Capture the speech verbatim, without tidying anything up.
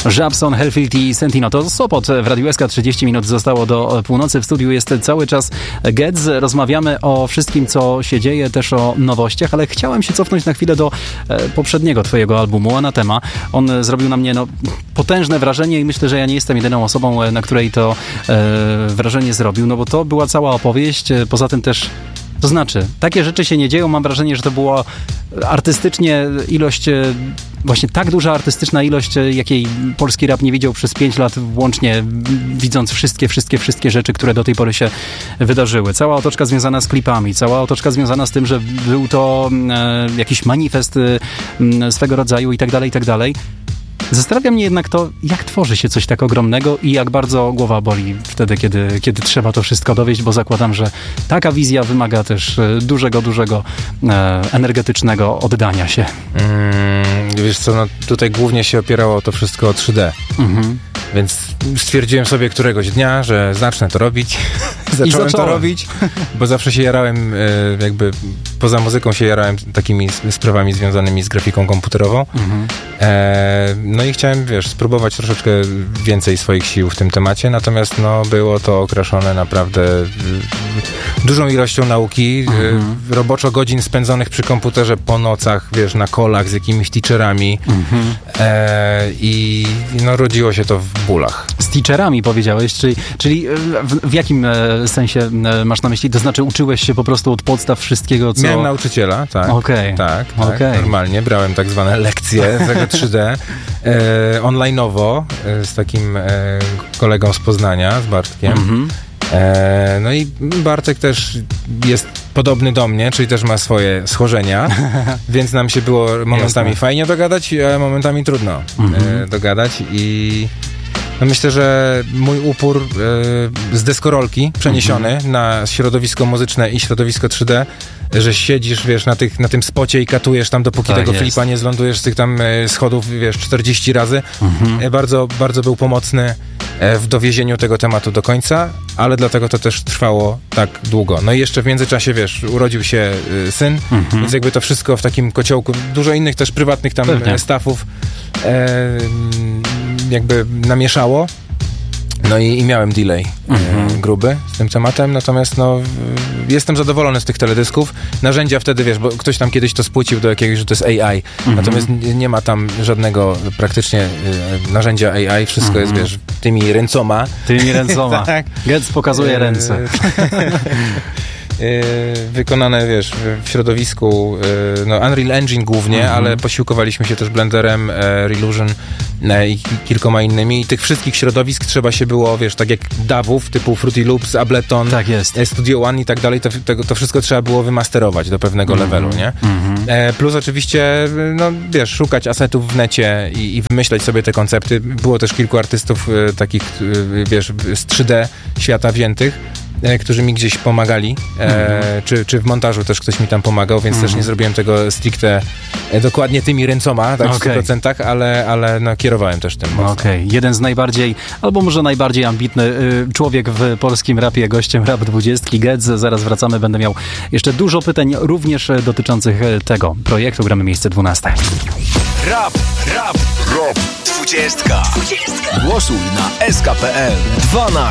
Żabson, Hellfield i Sentino. To Sopot w Radiu S K. trzydzieści minut zostało do północy. W studiu jest cały czas Gedz. Rozmawiamy o wszystkim, co się dzieje, też o nowościach, ale chciałem się cofnąć na chwilę do e, poprzedniego twojego albumu, Anatema. On zrobił na mnie no, potężne wrażenie i myślę, że ja nie jestem jedyną osobą, na której to e, wrażenie zrobił, no bo to była cała opowieść. Poza tym też to znaczy, takie rzeczy się nie dzieją. Mam wrażenie, że to była artystycznie ilość, właśnie tak duża artystyczna ilość, jakiej polski rap nie widział przez pięć lat, włącznie widząc wszystkie, wszystkie, wszystkie rzeczy, które do tej pory się wydarzyły. Cała otoczka związana z klipami, cała otoczka związana z tym, że był to e, jakiś manifest e, swego rodzaju i tak dalej, i tak dalej. Zastanawia mnie jednak to, jak tworzy się coś tak ogromnego i jak bardzo głowa boli wtedy, kiedy, kiedy trzeba to wszystko dowieść, bo zakładam, że taka wizja wymaga też dużego, dużego e, energetycznego oddania się. Mm, wiesz co, no tutaj głównie się opierało to wszystko o trzy D. Mhm. Więc stwierdziłem sobie któregoś dnia, że zacznę to robić. Zacząłem to robić, bo zawsze się jarałem, jakby poza muzyką się jarałem takimi sprawami związanymi z grafiką komputerową. Mhm. E, no i chciałem, wiesz, spróbować troszeczkę więcej swoich sił w tym temacie, natomiast no, było to okraszone naprawdę dużą ilością nauki, mhm. roboczo godzin spędzonych przy komputerze po nocach, wiesz, na kolach z jakimiś teacherami mhm. e, i no, rodziło się to w bólach. Z teacherami powiedziałeś, czyli, czyli w, w jakim sensie masz na myśli? To znaczy uczyłeś się po prostu od podstaw wszystkiego, co... Miałem nauczyciela, tak. Okay. Tak, tak okay. Normalnie. Brałem tak zwane lekcje tego trzy D e, online'owo e, z takim e, kolegą z Poznania, z Bartkiem. Mm-hmm. E, no i Bartek też jest podobny do mnie, czyli też ma swoje schorzenia, więc nam się było momentami Jasne. fajnie dogadać, a momentami trudno mm-hmm. e, dogadać i no myślę, że mój upór e, z deskorolki przeniesiony mm-hmm. na środowisko muzyczne i środowisko trzy D, że siedzisz, wiesz, na, tych, na tym spocie i katujesz tam, dopóki tak tego jest. flipa nie zlądujesz z tych tam e, schodów, wiesz, czterdzieści razy. Mm-hmm. E, bardzo, bardzo był pomocny e, w dowiezieniu tego tematu do końca, ale dlatego to też trwało tak długo. No i jeszcze w międzyczasie, wiesz, urodził się e, syn, mm-hmm. więc jakby to wszystko w takim kociołku, dużo innych też prywatnych tam Pewnie. stafów e, jakby namieszało. No i, i miałem delay mhm. e, gruby z tym tematem, natomiast no jestem zadowolony z tych teledysków. Narzędzia wtedy, wiesz, bo ktoś tam kiedyś to spłucił do jakiegoś, że to jest A I, mhm. natomiast nie, nie ma tam żadnego praktycznie e, narzędzia A I, wszystko mhm. jest, wiesz, tymi ręcoma. Tymi ręcoma. Tak. Getz pokazuje e, ręce. wykonane, wiesz, w środowisku no Unreal Engine głównie, mm-hmm. ale posiłkowaliśmy się też Blenderem, Relusion i kilkoma innymi i tych wszystkich środowisk trzeba się było, wiesz, tak jak dawów typu Fruity Loops, Ableton, tak jest. Studio One i tak dalej, to, to, to wszystko trzeba było wymasterować do pewnego mm-hmm. levelu, nie? Mm-hmm. Plus oczywiście, no wiesz, szukać asetów w necie i, i wymyślać sobie te koncepty. Było też kilku artystów takich, wiesz, z trzy D świata wziętych, którzy mi gdzieś pomagali, mm-hmm. e, czy, czy w montażu też ktoś mi tam pomagał, więc mm-hmm. też nie zrobiłem tego stricte e, dokładnie tymi ręcoma, tak, okay. w stu procentach, ale, ale no, kierowałem też tym mocno. Okej, okay. Jeden z najbardziej, albo może najbardziej ambitny y, człowiek w polskim rapie, gościem Rap dwudziestki, Gedz. Zaraz wracamy, będę miał jeszcze dużo pytań, również dotyczących tego projektu. Gramy miejsce dwunaste. Rap, rap, rap, dwudziestka. Głosuj na S K P L. dwa na